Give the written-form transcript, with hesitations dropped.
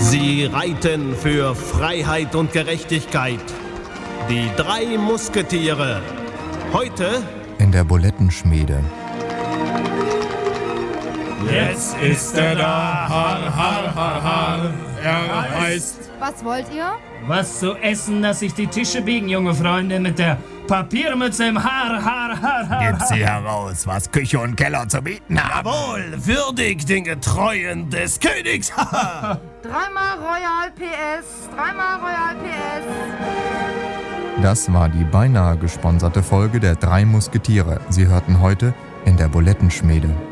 Sie reiten für Freiheit und Gerechtigkeit. Die 3 Musketiere. Heute in der Bulettenschmiede. Jetzt ist er da, har, har, har, har. Er heißt... Was wollt ihr? Was zu essen, dass sich die Tische biegen, junge Freunde, mit der Papiermütze im Haar, Haar, Haar, Haar. Gib sie heraus, was Küche und Keller zu bieten haben. Jawohl, würdig den Getreuen des Königs. 3-mal Royal PS, 3-mal Royal PS. Das war die beinahe gesponserte Folge der 3 Musketiere. Sie hörten heute in der Bulettenschmiede.